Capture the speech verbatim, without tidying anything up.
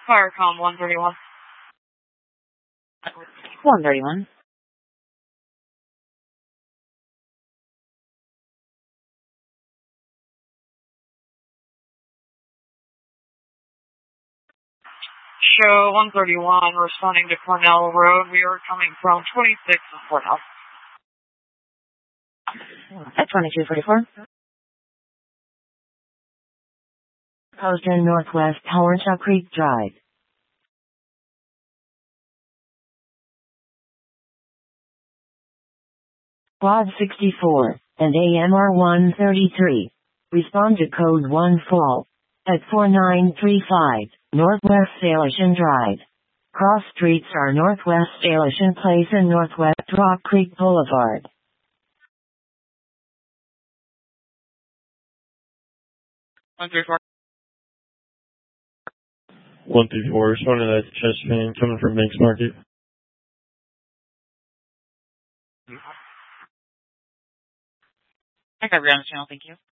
Firecom one thirty-one. one thirty-one. Show one thirty-one, responding to Cornell Road. We are coming from twenty-six and Cornell. At twenty-two forty-four. Poston Northwest Howardshaw Creek Drive. Quad sixty-four and A M R one thirty-three. Respond to code one fall at four nine three five Northwest Salishan Drive. Cross streets are Northwest Salishan Place and Northwest Rock Creek Boulevard. one thirty-four. one thirty-four, responding to that chest pain coming from Banks Market. I got you on the channel, thank you.